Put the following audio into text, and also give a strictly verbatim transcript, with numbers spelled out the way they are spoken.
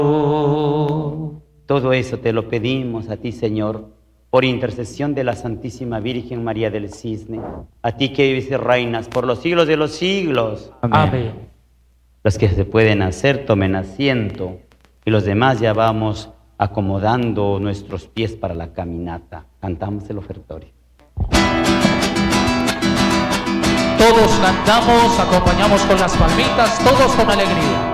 Todo eso te lo pedimos a ti, Señor, por intercesión de la Santísima Virgen María del Cisne, a ti que vives y reinas por los siglos de los siglos. Amén. Amén. Los que se pueden hacer, tomen asiento, y los demás ya vamos acomodando nuestros pies para la caminata. Cantamos el ofertorio. Todos cantamos, acompañamos con las palmitas, todos con alegría.